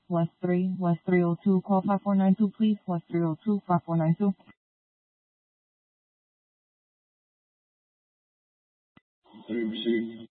West 3, West 302, call 5492, please. West 302, 5492. 3 received.